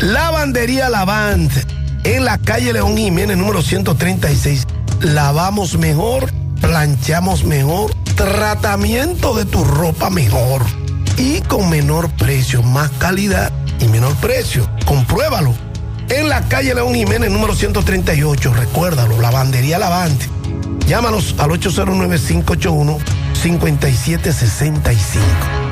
Lavandería Lavant, en la calle León Jiménez, número 136. Lavamos mejor, planchamos mejor, tratamiento de tu ropa mejor y con menor precio, más calidad y menor precio. Compruébalo. En la calle León Jiménez, número 138. Recuérdalo, Lavandería Lavant. Llámanos al 809-581-5765.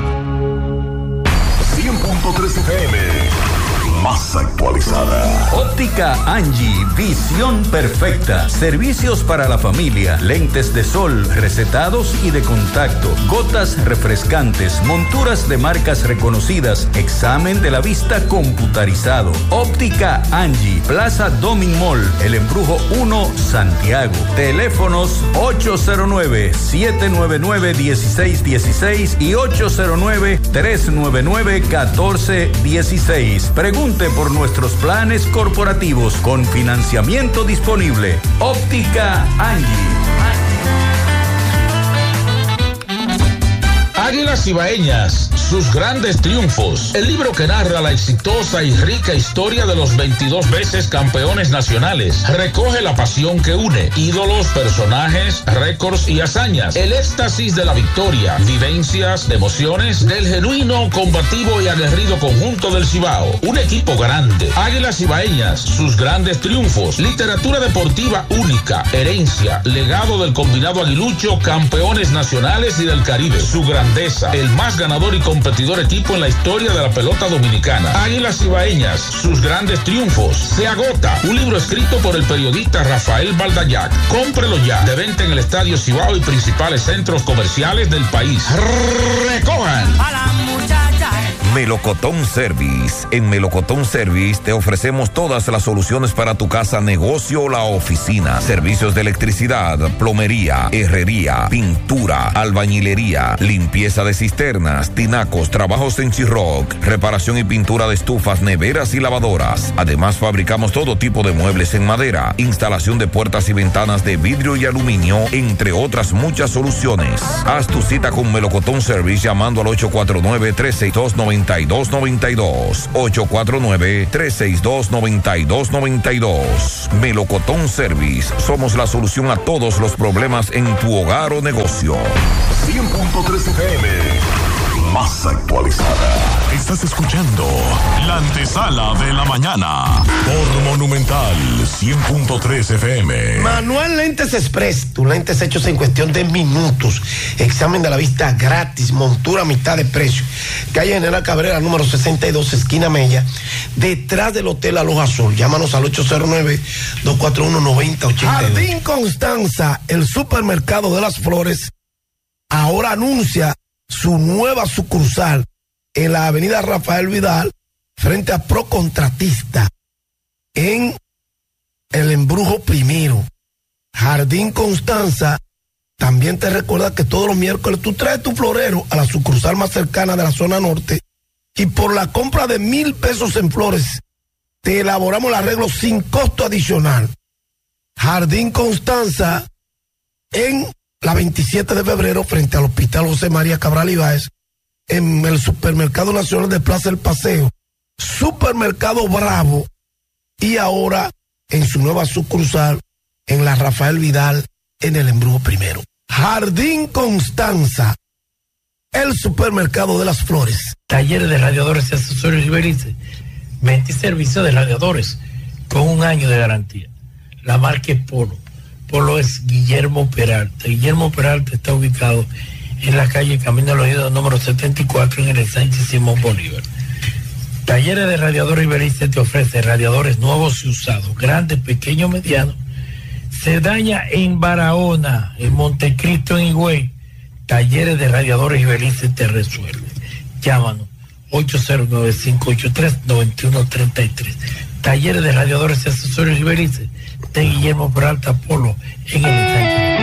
100.3 FM. Más actualizada. Óptica Angie, visión perfecta. Servicios para la familia, lentes de sol, recetados y de contacto, gotas refrescantes, monturas de marcas reconocidas, examen de la vista computarizado. Óptica Angie, Plaza Domin Mall, El Embrujo 1, Santiago. Teléfonos 809-799-1616 y 809-399-1416. Pregunte por nuestros planes corporativos con financiamiento disponible. Óptica Angie. Águilas Ibaeñas, sus grandes triunfos. El libro que narra la exitosa y rica historia de los 22 veces campeones nacionales. Recoge la pasión que une, ídolos, personajes, récords y hazañas. El éxtasis de la victoria, vivencias, emociones del genuino, combativo y aguerrido conjunto del Cibao. Un equipo grande. Águilas Ibaeñas, sus grandes triunfos. Literatura deportiva única, herencia, legado del combinado aguilucho, campeones nacionales y del Caribe. Su grandeza, el más ganador y competidor equipo en la historia de la pelota dominicana. Águilas Ibaeñas, sus grandes triunfos. Se agota. Un libro escrito por el periodista Rafael Baldayac. Cómprelo ya. De venta en el Estadio Cibao y principales centros comerciales del país. Recojan. A la muchacha. Melocotón Service. En Melocotón Service te ofrecemos todas las soluciones para tu casa, negocio o la oficina. Servicios de electricidad, plomería, herrería, pintura, albañilería, limpieza de cisternas, tinacos, trabajos en Chirroc, reparación y pintura de estufas, neveras y lavadoras. Además, fabricamos todo tipo de muebles en madera, instalación de puertas y ventanas de vidrio y aluminio, entre otras muchas soluciones. Haz tu cita con Melocotón Service llamando al 849-362-9292. 849-362-9292. Melocotón Service. Somos la solución a todos los problemas en tu hogar o negocio. 100.3 FM. Más actualizada. Estás escuchando la antesala de la mañana por Monumental 100.3 FM. Manuel Lentes Express, tus lentes hechos en cuestión de minutos. Examen de la vista gratis, montura a mitad de precio. Calle General Cabrera, número 62, esquina Mella, detrás del Hotel Aloha Sol. Llámanos al 809-241-9082. Jardín Constanza, el supermercado de las flores, ahora anuncia su nueva sucursal en la avenida Rafael Vidal, frente a Procontratista, en El Embrujo Primero. Jardín Constanza también te recuerda que todos los miércoles tú traes tu florero a la sucursal más cercana de la zona norte y por la compra de 1,000 pesos en flores te elaboramos el arreglo sin costo adicional. Jardín Constanza en la 27 de febrero frente al Hospital José María Cabral Ibáez, en el Supermercado Nacional de Plaza El Paseo, Supermercado Bravo, y ahora en su nueva sucursal en la Rafael Vidal en El Embrujo Primero. Jardín Constanza, el supermercado de las flores. Talleres de radiadores y accesorios Iberice. Venta y servicio de radiadores con 1 año de garantía. La marca es Polo. Polo es Guillermo Peralta. Guillermo Peralta está ubicado en la calle Camino a los Idos, número 74, en el Sánchez Simón Bolívar. Talleres de Radiadores Iberice te ofrece radiadores nuevos y usados, grandes, pequeños, medianos. Se daña en Barahona, en Montecristo, en Higüey. Talleres de Radiadores Iberice te resuelve. Llámanos 809-583-9133. Talleres de Radiadores y Accesorios Iberice de Guillermo Peralta Polo en el Sánchez.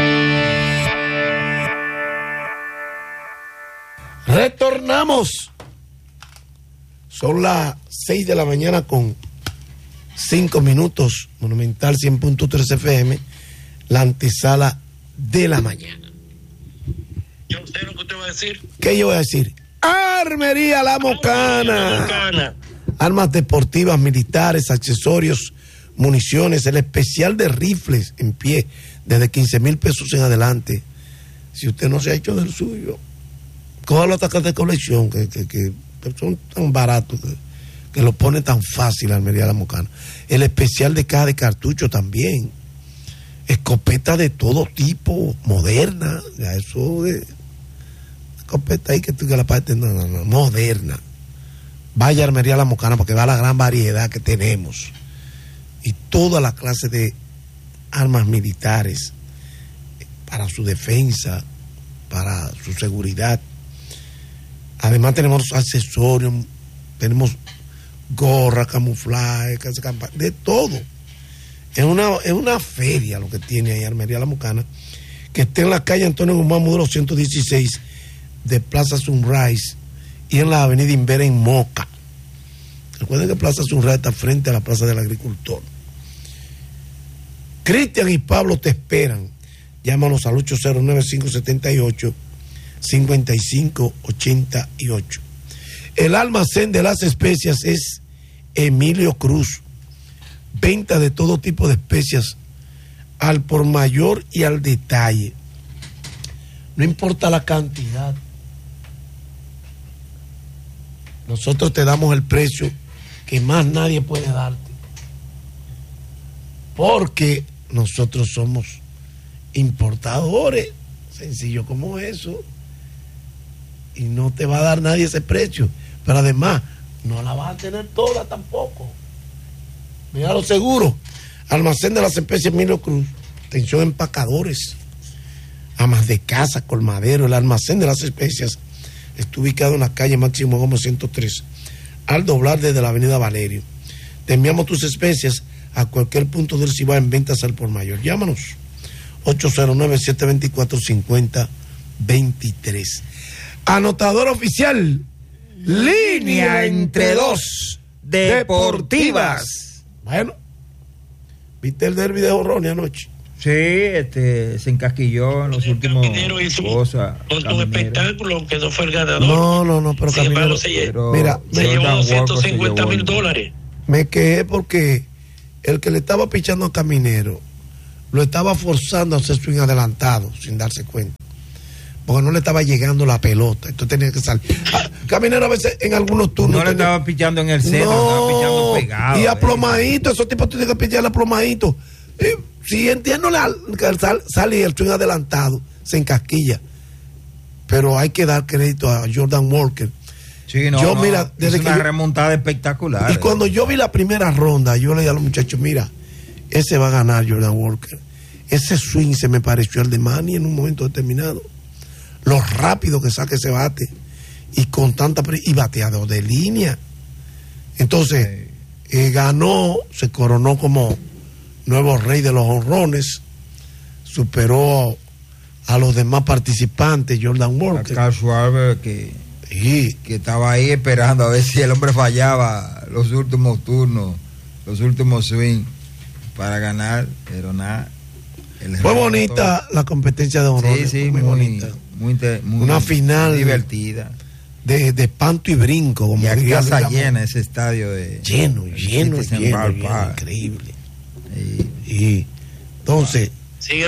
Retornamos. Son las 6 de la mañana con 5 minutos. Monumental 100.3 FM, la antesala de la mañana. Yo sé lo que usted va a decir. ¿Qué yo voy a decir? Armería La Mocana. armas deportivas, militares, accesorios, municiones, el especial de rifles en pie, desde 15,000 pesos en adelante. Si usted no se ha hecho del suyo, coja los ataques de colección, que son tan baratos, que lo pone tan fácil Almería La Mocana. El especial de caja de cartucho también. Escopeta de todo tipo, moderna, ya eso de escopeta ahí que la parte no, moderna. Vaya a Almería La Mocana porque va la gran variedad que tenemos y toda la clase de armas militares para su defensa, para su seguridad. Además tenemos accesorios, tenemos gorra, camuflaje, de todo. Es una feria lo que tiene ahí Almería La Mocana, que está en la calle Antonio Guzmán, número 116 de Plaza Sunrise y en la avenida Invera en Moca. Recuerden que Plaza Sunrise está frente a la Plaza del Agricultor. Cristian y Pablo te esperan. Llámanos al 809-578-5588. El almacén de las especias es Emilio Cruz. Venta de todo tipo de especias al por mayor y al detalle. No importa la cantidad. Nosotros te damos el precio que más nadie puede darte. Porque nosotros somos importadores, sencillo como eso. Y no te va a dar nadie ese precio. Pero además, no la vas a tener toda tampoco. Mira lo seguro. Almacén de las especies Emilio Cruz. Atención empacadores, amas de casa, colmadero. El almacén de las especias está ubicado en la calle Máximo Gómez 103, al doblar desde la avenida Valerio. Te enviamos tus especias a cualquier punto del Cibao en ventas al por mayor. Llámanos 809-724-5023. Anotador oficial, línea entre dos deportivas. Bueno, ¿viste el derbi de Jorroni anoche? Sí, se encasquilló en los últimos cosas. Un espectáculo, aunque no fue el ganador. No, pero Caminero, mira, se llevó $250,000. Me quejé porque el que le estaba pichando a Caminero lo estaba forzando a hacer swing adelantado sin darse cuenta, porque no le estaba llegando la pelota, entonces tenía que salir. Caminero a veces en algunos turnos no le estaba pichando en el centro, estaba pichando pegado. Y aplomadito, esos tipos tienen que pichar aplomadito. Si entiendo que sale el swing adelantado, se encasquilla. Pero hay que dar crédito a Jordan Walker. Sí, mira, desde una remontada espectacular. Y cuando yo vi la primera ronda, yo le dije a los muchachos, mira, ese va a ganar Jordan Walker. Ese swing se me pareció al de Manny en un momento determinado. Lo rápido que saca ese bate y con tanta y bateador de línea. Entonces, ganó, se coronó como nuevo rey de los honrones, superó a los demás participantes, Jordan Walker. A Carl Schwarber, que estaba ahí esperando a ver si el hombre fallaba los últimos turnos, los últimos swings para ganar, pero nada. Fue bonita la competencia de honrones. Sí, muy bonita. Muy una final divertida. De espanto y brinco. Como y a casa llena ese estadio de... Lleno, increíble. Y entonces sigue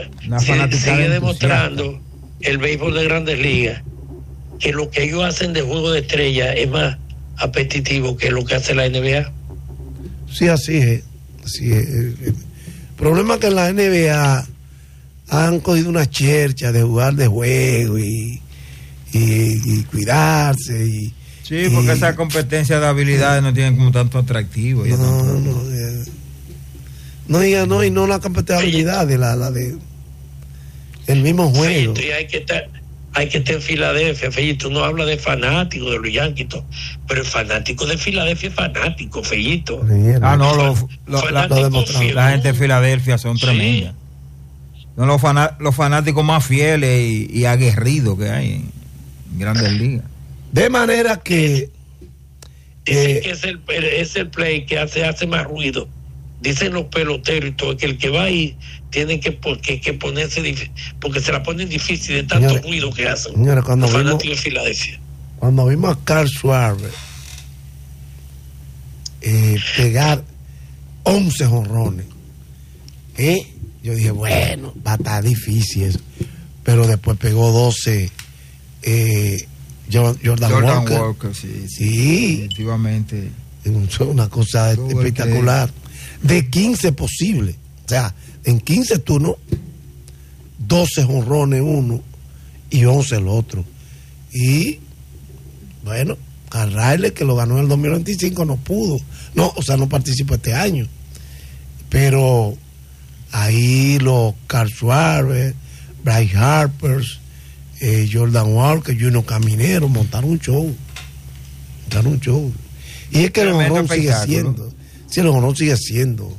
demostrando el béisbol de Grandes Ligas que lo que ellos hacen de juego de estrella es más apetitivo que lo que hace la NBA. Sí, así es. El problema es que en la NBA han cogido una chercha de jugar de juego y cuidarse sí, porque esa competencia de habilidades no tienen como tanto atractivo. No, y no la competitividad de la de el mismo juego. Fellito, y hay que estar en Filadelfia. Fellito, no habla de fanático de los Yankees, pero el fanático de Filadelfia es fanático, Fellito. La gente de Filadelfia son tremendas. Son los fanáticos más fieles y aguerridos que hay en Grandes Ligas. De manera que es el play que hace más ruido. Dicen los peloteros y todo, que el que va ahí tiene que ponerse difícil, porque se la ponen difícil de tanto ruido que hacen. Señores, los fanáticos de Filadelfia. Cuando vimos a Carl Schwarber pegar 11 jonrones. Yo dije, bueno, va a estar difícil eso. Pero después pegó 12 Jordan Walker. Sí, definitivamente. Una cosa espectacular. De 15 posibles. O sea, en 15 turnos, 12 jonrones uno y 11 el otro. Y bueno, Carrasco, que lo ganó en el 2025, no pudo. No participó este año. Pero ahí los Carl Schwarber, Bryce Harper, Jordan Walker, Junior Caminero montaron un show. Y es que el jonrón sigue siendo. Sí, el jonrón sigue siendo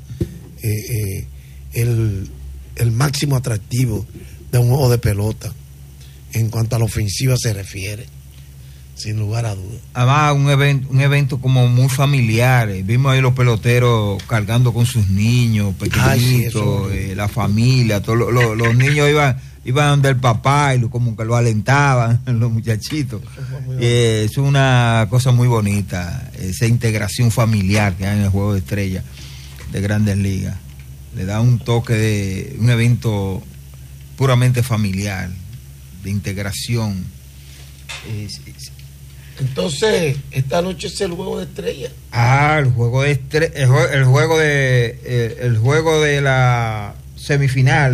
el máximo atractivo de un juego de pelota en cuanto a la ofensiva se refiere, sin lugar a dudas. Además, un evento como muy familiar. Vimos ahí los peloteros cargando con sus niños pequeñitos, la familia, todos los niños iban donde el papá y como que lo alentaban los muchachitos. Es una cosa muy bonita, esa integración familiar que hay en el Juego de Estrellas de Grandes Ligas. Le da un toque de un evento puramente familiar, de integración. Entonces, esta noche es el Juego de Estrellas. El juego de la semifinal,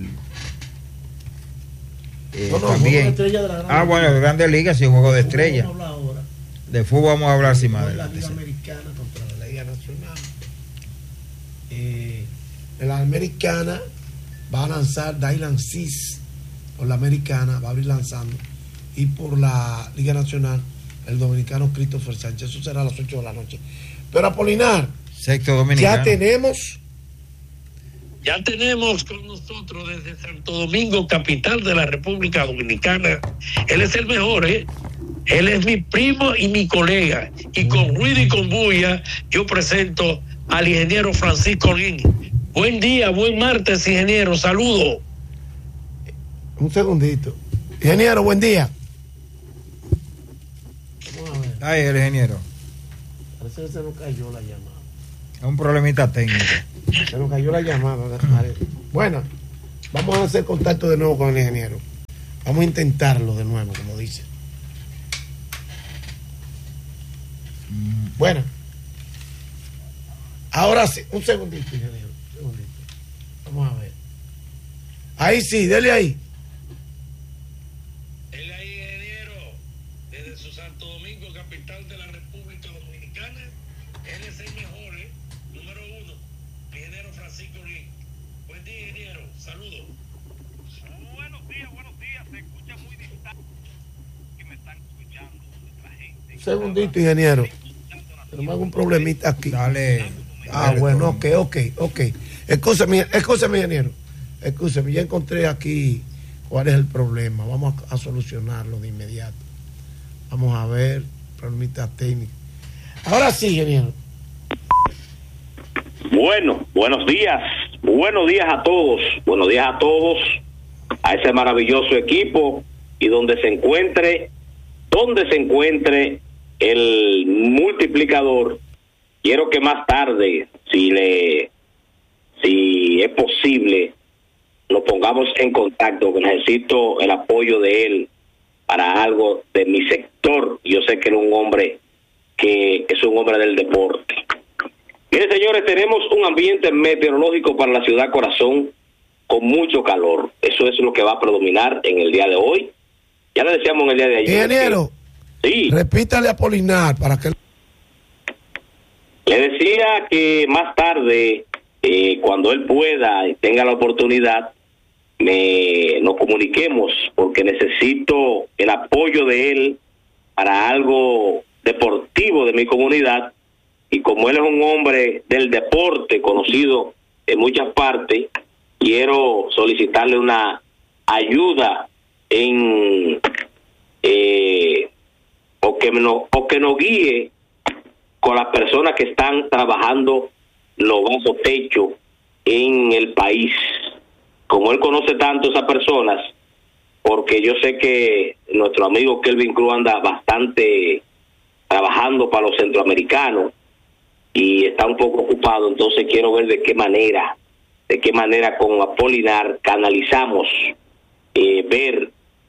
también. Bueno, el Grandes Ligas, sí, Juego de Estrellas. De fútbol vamos a hablar más adelante. La Liga Americana contra la Liga Nacional. En la Americana va a lanzar Dylan Cease por la Americana, va a abrir lanzando. Y por la Liga Nacional, el dominicano Christopher Sánchez. Eso será a las 8 de la noche. Pero Apolinar, sexto dominicano. Ya tenemos con nosotros desde Santo Domingo, capital de la República Dominicana. Él es el mejor, Él es mi primo y mi colega. Y con ruido y con bulla, yo presento al ingeniero Francisco Lin. Buen día, buen martes, ingeniero. Saludo. Un segundito. Ingeniero, buen día. Ay, el ingeniero. Parece que se nos cayó la llamada. Es un problemita técnico. Se nos cayó la llamada. Bueno, vamos a hacer contacto de nuevo con el ingeniero. Vamos a intentarlo de nuevo, como dice. Bueno. Ahora sí, un segundito, ingeniero. Un segundito. Vamos a ver. Ahí sí, dele ahí. Dele ahí, ingeniero. Desde su Santo Domingo, capital de la República Dominicana. Él es el mejor, número uno. Ingeniero Francisco Lin. Buen día, ingeniero. Saludos. Buenos días. Se escucha muy distante. Que me están escuchando nuestra gente. Un segundito, ingeniero. Tenemos algún problemita aquí. Dale. Bueno, ok. Escúchame, ingeniero. Escúchame, ya encontré aquí cuál es el problema. Vamos a solucionarlo de inmediato. Vamos a ver, problemita técnico. Ahora sí, ingeniero. Bueno, buenos días. Buenos días a todos. Buenos días a todos. A ese maravilloso equipo y donde se encuentre el multiplicador. Quiero que más tarde, si es posible, nos pongamos en contacto, que necesito el apoyo de él para algo de mi sector. Yo sé que él es un hombre del deporte. Miren, señores, tenemos un ambiente meteorológico para la ciudad corazón con mucho calor. Eso es lo que va a predominar en el día de hoy. Ya le decíamos en el día de ayer. Ingeniero, sí. Repítale a Apolinar para que... Le decía que más tarde, cuando él pueda y tenga la oportunidad, nos comuniquemos, porque necesito el apoyo de él para algo deportivo de mi comunidad. Y como él es un hombre del deporte conocido en muchas partes, quiero solicitarle una ayuda o que nos guíe con las personas que están trabajando los bajos techos en el país. Como él conoce tanto a esas personas, porque yo sé que nuestro amigo Kelvin Cruz anda bastante trabajando para los centroamericanos, y un poco ocupado, entonces quiero ver de qué manera con Apolinar canalizamos, ver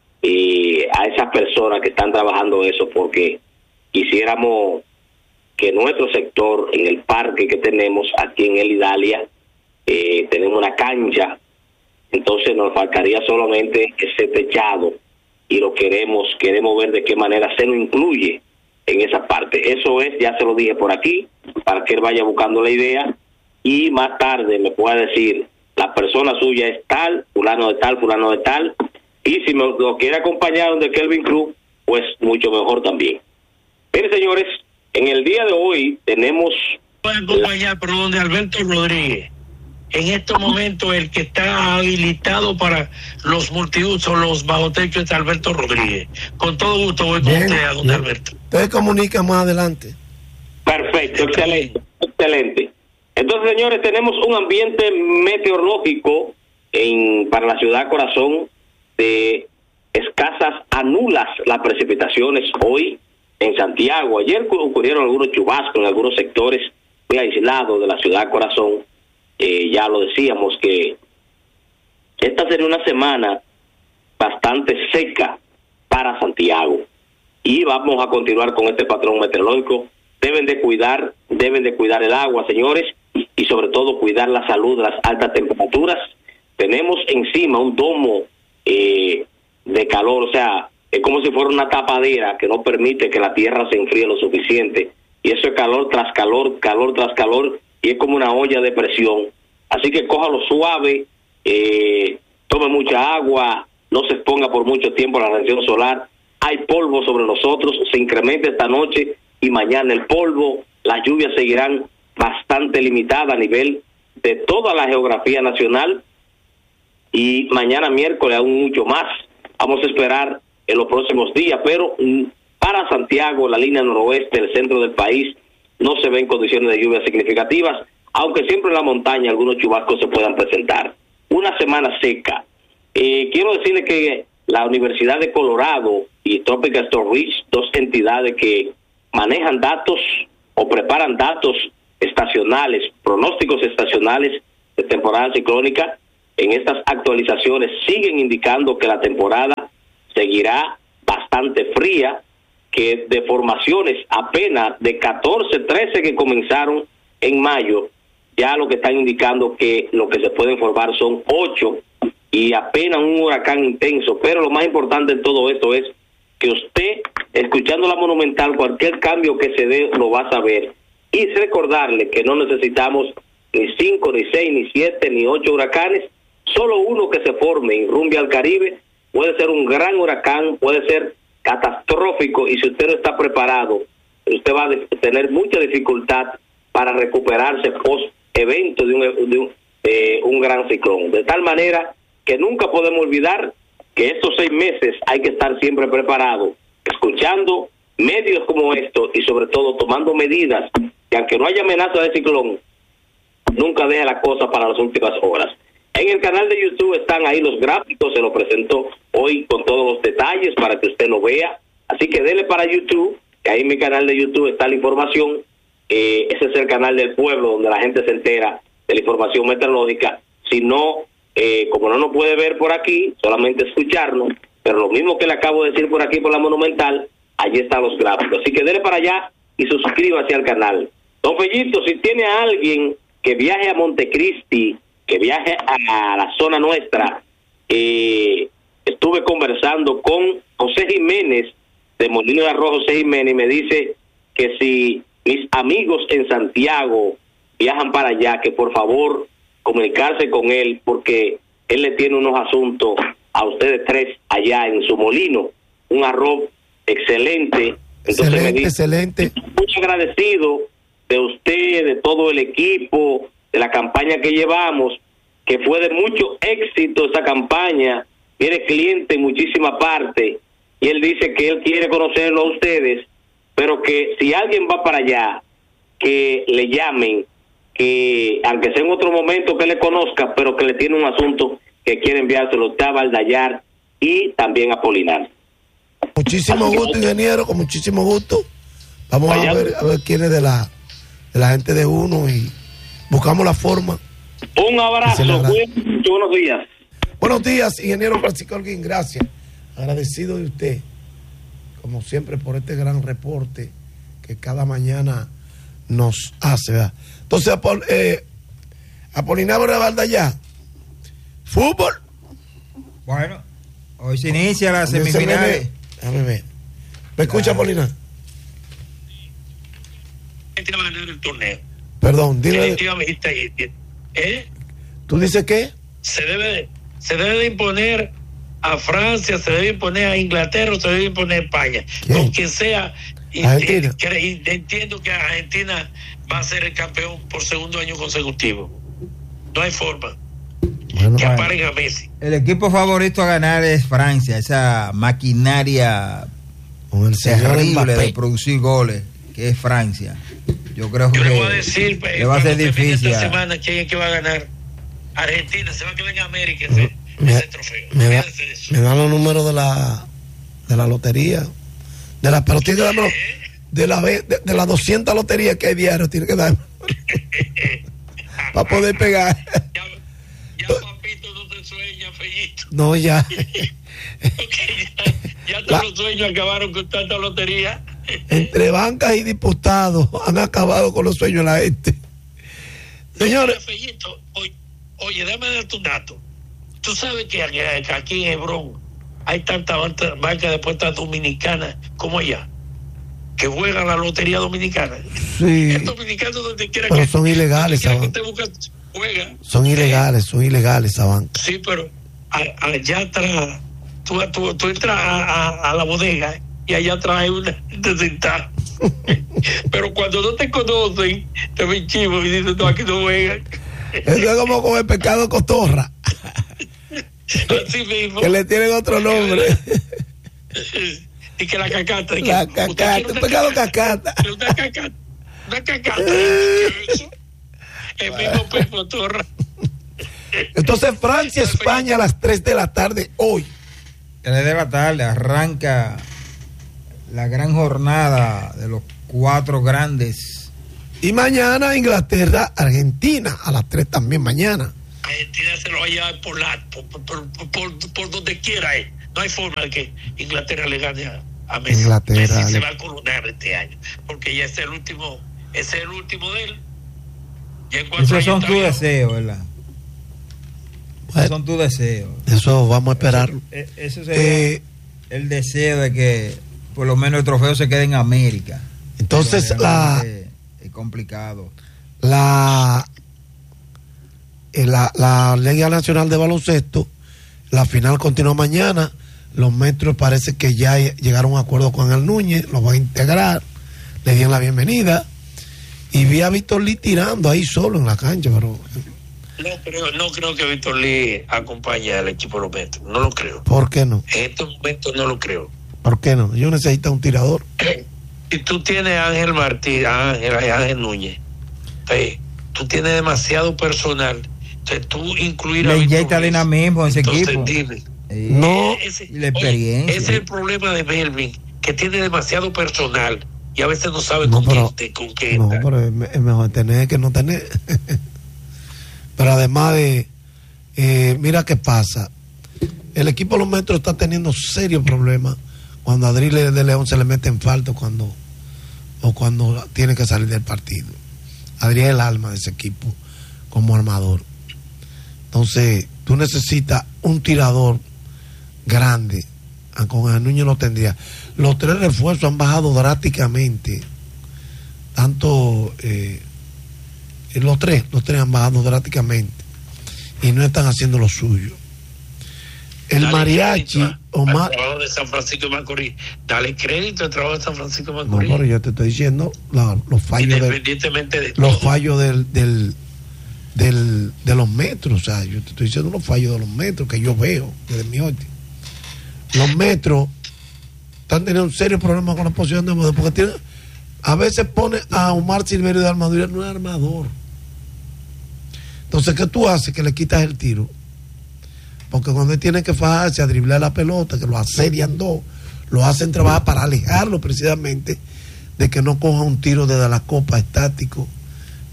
a esas personas que están trabajando eso, porque quisiéramos que nuestro sector, en el parque que tenemos aquí en el Idalia, tenemos una cancha, entonces nos faltaría solamente ese techado y lo queremos ver de qué manera se nos incluye en esa parte. Eso es, ya se lo dije por aquí, para que él vaya buscando la idea y más tarde me pueda decir, la persona suya es tal, fulano de tal, y si me lo quiere acompañar donde Kelvin Cruz, pues mucho mejor también. Miren, señores, en el día de hoy tenemos... Voy a acompañar, pero donde Alberto Rodríguez, en estos momentos el que está habilitado para los multiusos, los bajotechos, es Alberto Rodríguez. Con todo gusto voy con usted a donde Alberto. Usted comunica más adelante. Perfecto, excelente. Entonces, señores, tenemos un ambiente meteorológico para la ciudad corazón de escasas a nulas las precipitaciones hoy en Santiago. Ayer ocurrieron algunos chubascos en algunos sectores muy aislados de la ciudad corazón. Ya lo decíamos que esta sería una semana bastante seca para Santiago y vamos a continuar con este patrón meteorológico. Deben de cuidar el agua, señores, y sobre todo cuidar la salud de las altas temperaturas. Tenemos encima un domo de calor, o sea, es como si fuera una tapadera que no permite que la tierra se enfríe lo suficiente, y eso es calor tras calor, y es como una olla de presión. Así que cójalo suave, tome mucha agua, no se exponga por mucho tiempo a la radiación solar. Hay polvo sobre nosotros, se incrementa esta noche y mañana el polvo. Las lluvias seguirán bastante limitadas a nivel de toda la geografía nacional, y mañana miércoles aún mucho más. Vamos a esperar en los próximos días, pero para Santiago, la línea noroeste, el centro del país, no se ven condiciones de lluvias significativas, aunque siempre en la montaña algunos chubascos se puedan presentar. Una semana seca. Quiero decirle que la Universidad de Colorado y Tropical Storage, dos entidades que manejan datos o preparan datos estacionales, pronósticos estacionales de temporada ciclónica, en estas actualizaciones siguen indicando que la temporada seguirá bastante fría, que de formaciones apenas de 14, 13 que comenzaron en mayo, ya lo que están indicando que lo que se pueden formar son 8 y apenas un huracán intenso. Pero lo más importante en todo esto es que usted, escuchando la Monumental, cualquier cambio que se dé lo va a saber, y recordarle que no necesitamos ni 5, ni 6, ni 7, ni 8 huracanes. Solo uno que se forme en rumbo al Caribe puede ser un gran huracán, puede ser catastrófico, y si usted no está preparado, usted va a tener mucha dificultad para recuperarse post evento de un gran ciclón. De tal manera que nunca podemos olvidar que estos 6 meses hay que estar siempre preparado, escuchando medios como estos y sobre todo tomando medidas que, aunque no haya amenaza de ciclón, nunca deje la cosa para las últimas horas. En el canal de YouTube están ahí los gráficos, se lo presento hoy con todos los detalles para que usted lo vea. Así que dele para YouTube, que ahí en mi canal de YouTube está la información. Ese es el canal del pueblo donde la gente se entera de la información meteorológica. Si no, como no nos puede ver por aquí, solamente escucharnos, pero lo mismo que le acabo de decir por aquí por la Monumental, allí están los gráficos. Así que dele para allá y suscríbase al canal. Don Fellito, si tiene a alguien que viaje a Montecristi, que viaje a la zona nuestra, estuve conversando con José Jiménez de Molino de Arroz, José Jiménez, y me dice que si mis amigos en Santiago viajan para allá, que por favor comunicarse con él, porque él le tiene unos asuntos a ustedes 3 allá en su molino, un arroz excelente. Entonces me dice, excelente. Muy agradecido de usted, de todo el equipo, de la campaña que llevamos, que fue de mucho éxito esa campaña, tiene cliente en muchísima parte, y él dice que él quiere conocerlo a ustedes, pero que si alguien va para allá, que le llamen, que aunque sea en otro momento que le conozca, pero que le tiene un asunto que quiere enviárselo a Valdallar y también a Polinar. Muchísimo gusto, ingeniero, con muchísimo gusto. Vamos a ver quién es de de la gente de uno y buscamos la forma. Un abrazo, buenos días. Buenos días, ingeniero Francisco Holguín, gracias. Agradecido de usted, como siempre, por este gran reporte que cada mañana nos hace, ¿verdad? Entonces, Apolinario Rebalda ya. Fútbol. Bueno, hoy se inicia la semifinal. Déjame ver. ¿Me escucha, Apolinario? Argentina va a ganar el torneo. Perdón, dime. ¿Tú dices qué? Se debe de imponer a Francia, se debe imponer a Inglaterra, se debe imponer a España. ¿Quién? Con quien sea. Argentina. Entiendo que Argentina va a ser el campeón por segundo año consecutivo. No hay forma. Bueno, que paren a Messi. El equipo favorito a ganar es Francia, esa maquinaria con el terrible de producir goles, que es Francia. Yo creo que le voy a decir, le va a ser difícil. Esta semana, ¿quién es que va a ganar? Argentina se va a quedar en América ese trofeo. Me dan los números de la lotería. Pero tiene que darme de las 200 loterías que hay diario, tiene que darme para poder pegar. Ya papito no te sueña, Fellito. No, ya. Ya todos los sueños acabaron con tanta lotería. Entre bancas y diputados han acabado con los sueños de la gente. Señores. Fellito, oye, déjame darte un dato. Tú sabes que aquí en Hebrón hay tantas bancas de apuestas dominicanas como allá, que juegan la lotería dominicana. Sí. El dominicano donde quiera pero que son ilegales, que usted busca, juega. Son ilegales esa banca. Sí, pero allá atrás, tú entras a la bodega y allá atrás hay una gente sentada. Pero cuando no te conocen, te ven chivo y dicen, no, aquí no juegan. Eso es como con el pescado cotorra. Así mismo. Que le tienen otro nombre. Y que la cacata. La cacata, pescado cacata. Una cacata. El mismo pez cotorra. Entonces, Francia, España a las 3 de la tarde hoy. 3 de la tarde arranca la gran jornada de los 4 grandes. Y mañana Inglaterra, Argentina a las 3 también mañana. Argentina se lo va a llevar por donde quiera. No hay forma de que Inglaterra le gane a Messi. Messi se va a coronar este año, porque ya es el último de él. Esos son tus deseos, ¿verdad? Esos son tus deseos. Eso vamos a esperar. Eso sería el deseo de que por lo menos el trofeo se quede en América. Entonces es complicado. La Liga Nacional de Baloncesto, la final continúa mañana. Los Metros parece que ya llegaron a un acuerdo con el Núñez, los va a integrar, le dieron la bienvenida. Y vi a Víctor Lee tirando ahí solo en la cancha, pero no creo que Víctor Lee acompañe al equipo de los Metros, no lo creo. ¿Por qué no? En estos momentos no lo creo. ¿Por qué no? Yo necesito un tirador. Si tú tienes a Ángel Martínez, Ángel Núñez, tú tienes demasiado personal. Entonces tú incluir a Víctor Lee mismo en ese equipo. No, la experiencia. Ese es el problema de Melvin, que tiene demasiado personal y a veces no sabe con qué. No, pero es mejor tener que no tener. Pero además mira qué pasa. El equipo de los Metros está teniendo serios problemas cuando a Adriles de León se le mete en falta cuando tiene que salir del partido. Adriel es el alma de ese equipo como armador. Entonces, tú necesitas un tirador grande. Con el Núñez lo tendría. Los 3 refuerzos han bajado drásticamente. Tanto los tres han bajado drásticamente y no están haciendo lo suyo. El mariachi Omar, el trabajo de San Francisco de Macorís, dale crédito al trabajo de San Francisco de Macorís. No, pero yo te estoy diciendo los fallos de los Metros. O sea, yo te estoy diciendo los fallos de los Metros que yo veo desde mi óptica. Los Metros están teniendo un serio problema con la posición de armador, porque a veces pone a Omar Silverio de armadura, no es armador. Entonces, ¿qué tú haces? Que le quitas el tiro. Porque cuando él tiene que fajarse a driblar la pelota, que lo asedian dos, lo hacen trabajar para alejarlo precisamente de que no coja un tiro desde la copa estático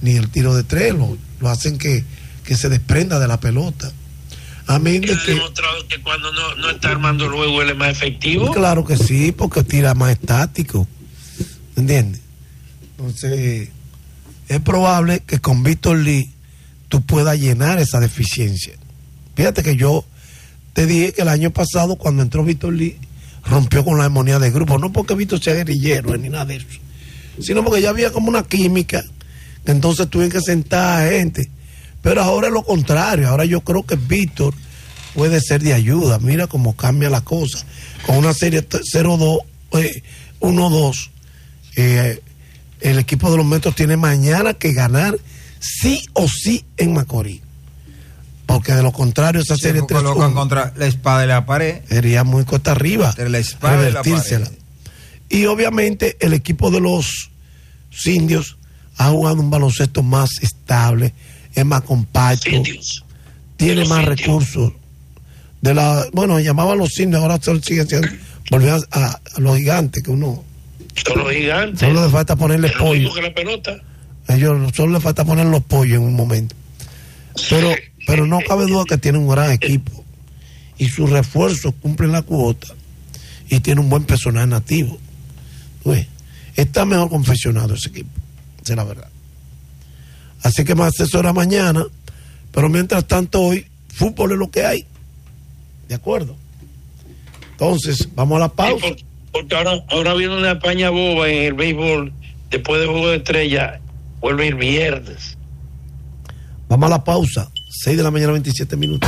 ni el tiro de tres, lo hacen que se desprenda de la pelota. A mí de que demostrado que cuando no está armando luego él es más efectivo. Claro que sí, porque tira más estático, ¿entiendes? Entonces es probable que con Víctor Lee tú puedas llenar esa deficiencia. Fíjate que yo te dije que el año pasado cuando entró Víctor Lee rompió con la armonía del grupo, no porque Víctor sea guerrillero ni nada de eso, sino porque ya había como una química, entonces tuvieron que sentar a gente. Pero ahora es lo contrario, ahora yo creo que Víctor puede ser de ayuda. Mira cómo cambia la cosa. Con una serie 0-2, 1-2, el equipo de los Metros tiene mañana que ganar sí o sí en Macorís. Porque de lo contrario esa serie 3-1 contra la espada de la pared. Sería muy cuesta arriba. La espada de la pared. Y obviamente el equipo de los indios ha jugado un baloncesto más estable, es más compacto, tiene más recursos. Bueno, llamaban los indios, ahora siguen siendo, volvieron a los gigantes, que uno. Son los gigantes. Solo le falta ponerle pollo. Que la pelota. Ellos solo le falta poner los pollos en un momento. Pero no cabe duda que tiene un gran equipo. Y sus refuerzos cumplen la cuota. Y tiene un buen personal nativo. Está mejor confeccionado ese equipo. Esa es la verdad. Así que me asesora mañana, pero mientras tanto hoy, fútbol es lo que hay. ¿De acuerdo? Entonces, vamos a la pausa. Sí, porque ahora viene una España boba en el béisbol, después del juego de estrella, vuelve el viernes. Vamos a la pausa, 6 de la mañana, 27 minutos.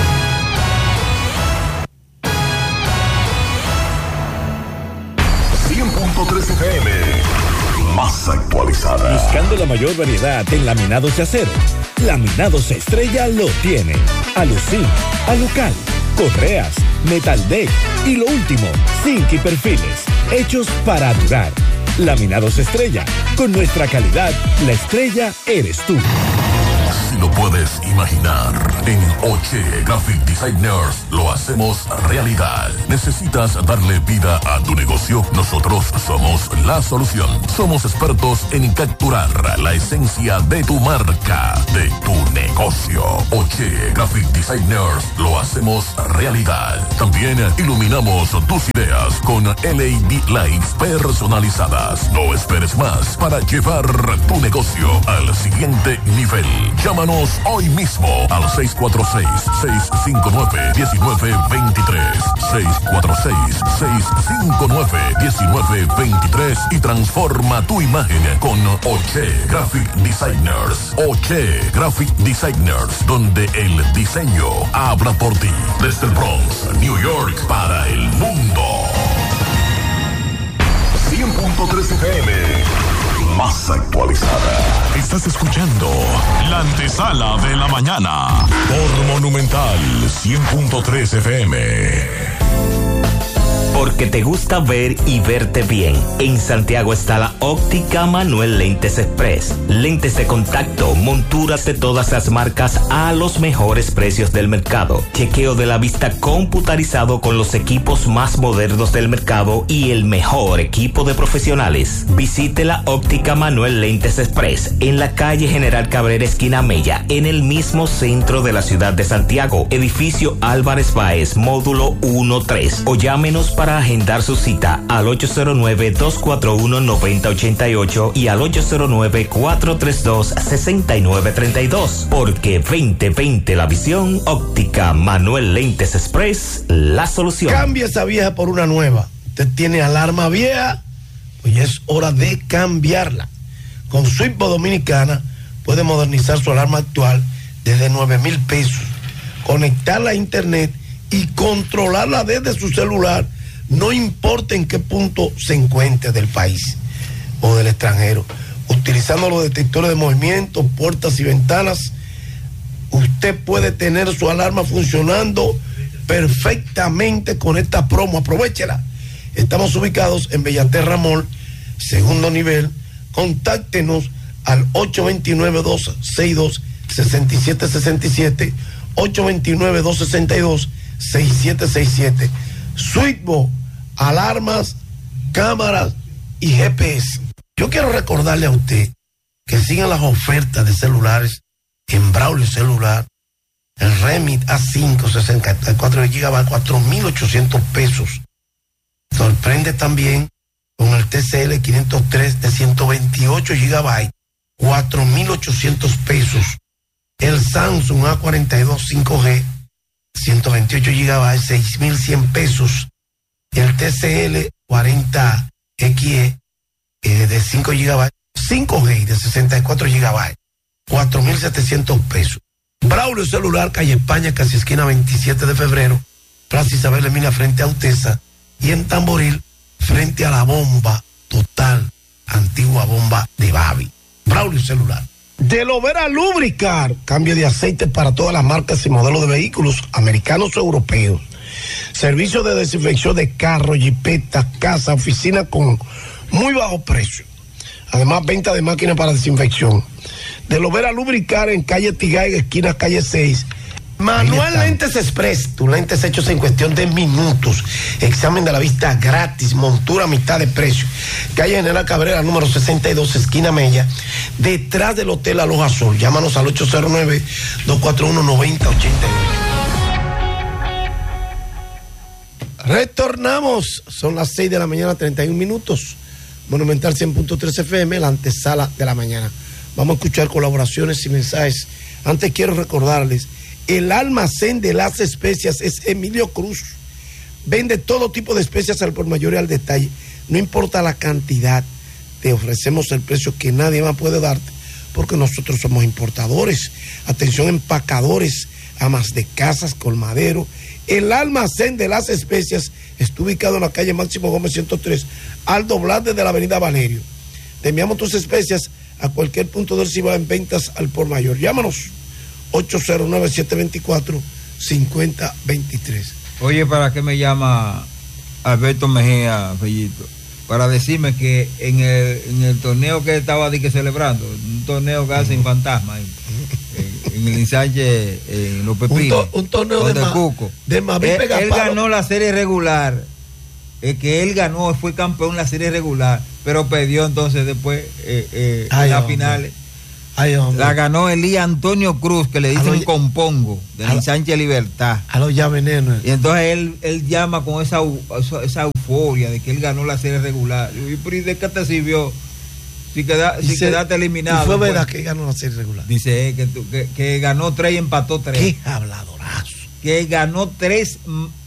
Más actualizada. Buscando la mayor variedad en laminados de acero. Laminados Estrella lo tiene. Alucin, Alucal, correas, metal deck y lo último, zinc y perfiles, hechos para durar. Laminados Estrella, con nuestra calidad, la estrella eres tú. Si lo puedes imaginar, en Oche Graphic Designers lo hacemos realidad. ¿Necesitas darle vida a tu negocio? Nosotros somos la solución. Somos expertos en capturar la esencia de tu marca, de tu negocio. Oche Graphic Designers lo hacemos realidad. También iluminamos tus ideas con LED lights personalizadas. No esperes más para llevar tu negocio al siguiente nivel. Llámanos hoy mismo al 646-659-1923. 646-659-1923 y transforma tu imagen con Oche Graphic Designers. Oche Graphic Designers, donde el diseño habla por ti. Desde el Bronx, New York, para el mundo. 100.3 FM. Más actualizada. Estás escuchando la antesala de la mañana por Monumental 100.3 FM. Porque te gusta ver y verte bien. En Santiago está la Óptica Manuel Lentes Express. Lentes de contacto, monturas de todas las marcas a los mejores precios del mercado. Chequeo de la vista computarizado con los equipos más modernos del mercado y el mejor equipo de profesionales. Visite la Óptica Manuel Lentes Express en la calle General Cabrera, esquina Mella, en el mismo centro de la ciudad de Santiago. Edificio Álvarez Báez, módulo 1-3. O llámenos para agendar su cita al 809-241-9088 y al 809-432-6932. Porque 2020 la visión, Óptica Manuel Lentes Express, la solución. Cambia esa vieja por una nueva. Usted tiene alarma vieja, pues ya es hora de cambiarla. Con Switchbox Dominicana puede modernizar su alarma actual desde 9,000 pesos, conectarla a internet y controlarla desde su celular. No importa en qué punto se encuentre del país o del extranjero. Utilizando los detectores de movimiento, puertas y ventanas, usted puede tener su alarma funcionando perfectamente con esta promo. Aprovéchela. Estamos ubicados en Bellaterra Mall, segundo nivel. Contáctenos al 829-262-6767, 829-262-6767. Switchbox, alarmas, cámaras y GPS. Yo quiero recordarle a usted que que sigan las ofertas de celulares en Braulio Celular. El Redmi A5 64 GB, 4.800 pesos. Sorprende también con el TCL 503 de 128 GB, 4.800 pesos. El Samsung A42 5G, 128 GB, 6.100 pesos. El TCL 40XE de 5 GB, 5G de 64 GB, 4.700 pesos. Braulio Celular, calle España, casi esquina 27 de febrero, Plaza Isabel Emina frente a Utesa, y en Tamboril frente a la bomba total, antigua bomba de Babi. Braulio Celular. De Lovera Lubricar, cambio de aceite para todas las marcas y modelos de vehículos americanos o europeos. Servicio de desinfección de carros, jipetas, casa, oficina con muy bajo precio. Además, venta de máquinas para desinfección. De Lovera Lubricar en calle Tigay, esquina calle 6. Manuel Lentes Express, tus lentes hechos en cuestión de minutos. Examen de la vista gratis, montura a mitad de precio. Calle General Cabrera, número 62, esquina Mella, detrás del Hotel Aloha Sol. Llámanos al 809-241-9088. Retornamos, son las 6 de la mañana, 31 minutos. Monumental 100.3 FM, la antesala de la mañana. Vamos a escuchar colaboraciones y mensajes. Antes quiero recordarles, el almacén de las especias es Emilio Cruz. Vende todo tipo de especias al por mayor y al detalle. No importa la cantidad, te ofrecemos el precio que nadie más puede darte, porque nosotros somos importadores. Atención, empacadores, amas de casas, colmadero. El almacén de las especias está ubicado en la calle Máximo Gómez 103, al doblar desde la avenida Valerio. Te enviamos tus especias a cualquier punto del Cibao en ventas al por mayor. Llámanos 809-724-5023. Oye, ¿para qué me llama Alberto Mejía, Fellito? Para decirme que en el torneo que estaba celebrando, un torneo que hacen fantasma en el ensanche, en Los Pepines, un torneo de Cuco. Él ganó la serie regular, que él ganó, fue campeón en la serie regular, pero perdió entonces después en las finales. La ganó Elías Antonio Cruz, que le dicen Compongo, del ensanche Libertad. A los ya veneno. Y entonces él llama con esa euforia de que él ganó la serie regular. ¿Y de qué te sirvió si quedaste eliminado? ¿Y fue verdad que ganó la serie regular? Dice que ganó 3 y empató 3. ¡Qué habladorazo! Que ganó 3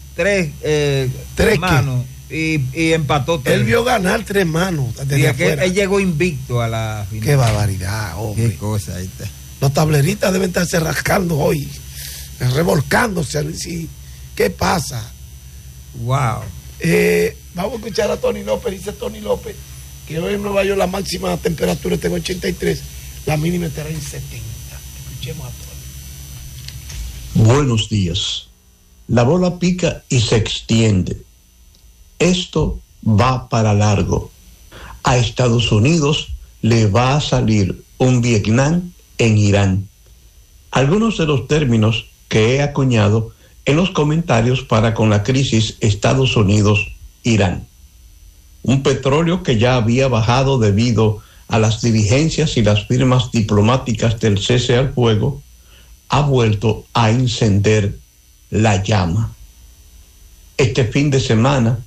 manos y empató 3. Él vio ganar 3 manos. Él llegó invicto a la final. ¡Qué barbaridad, hombre! ¡Qué cosa! Ahí está. Los tableritas deben estarse rascando hoy, revolcándose. ¿Sí? ¿Qué pasa? ¡Wow! Vamos a escuchar a Tony López. Dice Tony López que hoy en Nueva York la máxima temperatura está en 83, la mínima estará en 70. Escuchemos a Tony. Buenos días. La bola pica y se extiende. Esto va para largo. A Estados Unidos le va a salir un Vietnam en Irán. Algunos de los términos que he acuñado en los comentarios para con la crisis Estados Unidos-Irán. Un petróleo que ya había bajado debido a las diligencias y las firmas diplomáticas del cese al fuego, ha vuelto a encender la llama. Este fin de semana,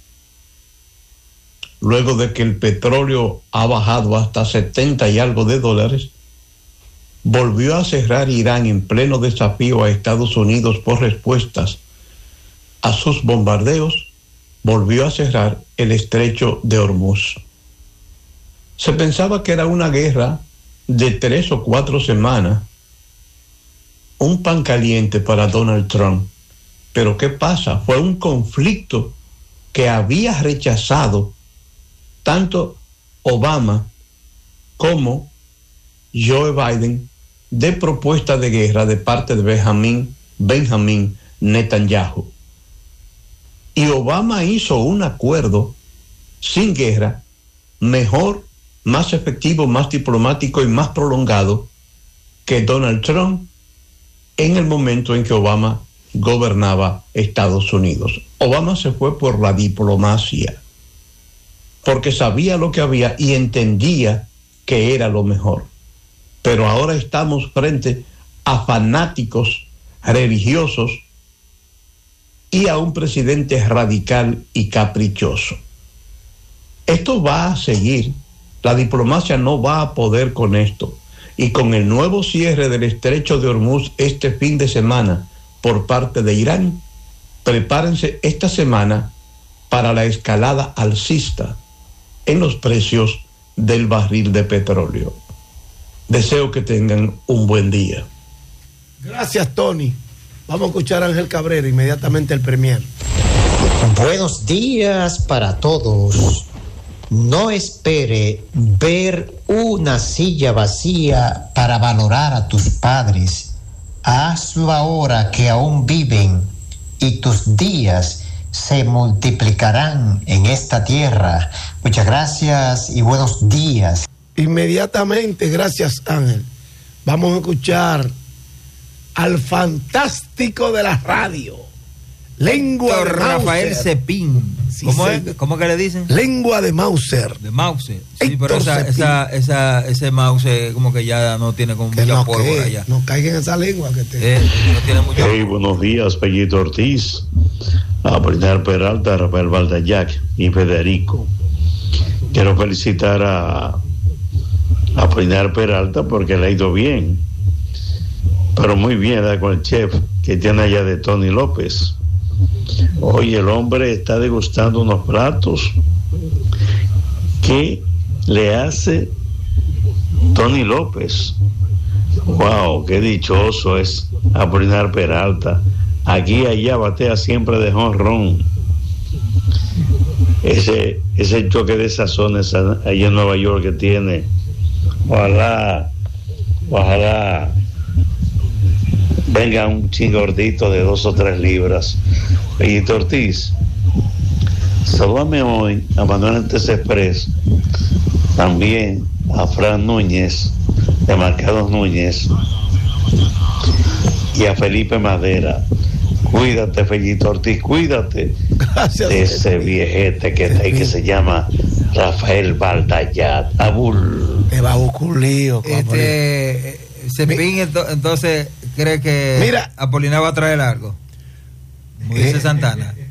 luego de que el petróleo ha bajado hasta 70 y algo de dólares, volvió a cerrar Irán en pleno desafío a Estados Unidos por respuestas a sus bombardeos. Volvió a cerrar el estrecho de Hormuz. Se pensaba que era una guerra de 3 o 4 semanas, un pan caliente para Donald Trump. Pero ¿qué pasa? Fue un conflicto que había rechazado tanto Obama como Joe Biden, de propuesta de guerra de parte de Benjamin Netanyahu. Y Obama hizo un acuerdo sin guerra, mejor, más efectivo, más diplomático y más prolongado que Donald Trump en el momento en que Obama gobernaba Estados Unidos. Obama se fue por la diplomacia, porque sabía lo que había y entendía que era lo mejor. pero ahora estamos frente a fanáticos religiosos y a un presidente radical y caprichoso. Esto va a seguir. La diplomacia no va a poder con esto. Y con el nuevo cierre del estrecho de Hormuz este fin de semana por parte de Irán, prepárense esta semana para la escalada alcista en los precios del barril de petróleo. Deseo que tengan un buen día. Gracias, Tony. Vamos a escuchar a Ángel Cabrera, inmediatamente el Premier. Buenos días para todos. No espere ver una silla vacía para valorar a tus padres. Hazlo ahora que aún viven y tus días se multiplicarán en esta tierra. Muchas gracias y buenos días. Inmediatamente, gracias, Ángel. Vamos a escuchar al fantástico de la radio, Lengua de Rafael Cepín. Sí, ¿Cómo que le dicen? Lengua de Mauser. De Mauser. Sí, pero ese Mauser como que ya no tiene como que mucha no, pólvora ya. No caiga en esa lengua que te... no tiene mucha Hey, buenos días, Pellito Ortiz, Apolinar Peralta, Rafael Valdayac y Federico. Quiero felicitar a Apolinar Peralta porque le ha ido bien, pero muy bien con el chef que tiene allá de Tony López. Hoy el hombre está degustando unos platos que le hace Tony López. Wow, qué dichoso es Apolinar Peralta. Aquí y allá batea siempre de jonrón. Ese choque de sazones allá en Nueva York que tiene. Ojalá venga un chingordito de 2 o 3 libras. Pellito Ortiz, salúdame hoy a Manuel Antes Express, también a Fran Núñez de Mercados Núñez y a Felipe Madera. Cuídate, Pellito Ortiz, cuídate. Gracias, de ese viejete que está ahí que se llama Rafael Valdayat Abul. Te va a buscar un lío. Cepín entonces cree que Apolinar va a traer algo, como dice Santana.